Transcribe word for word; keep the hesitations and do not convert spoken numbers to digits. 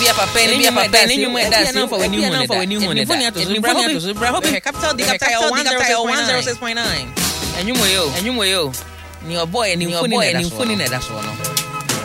ebi papa ebi papa enyu mu that's no for when you know for when you know that ni phone to so bra hope capital the capital one oh six point nine enyu mo yo enyu mo yo ni oboy ni phone ni phone na that's no